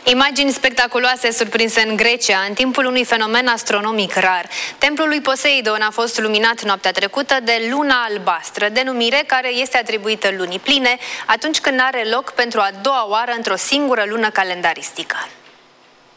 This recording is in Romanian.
Imagini spectaculoase surprinse în Grecia în timpul unui fenomen astronomic rar. Templul lui Poseidon a fost luminat noaptea trecută de luna albastră, denumire care este atribuită lunii pline atunci când are loc pentru a doua oară într-o singură lună calendaristică.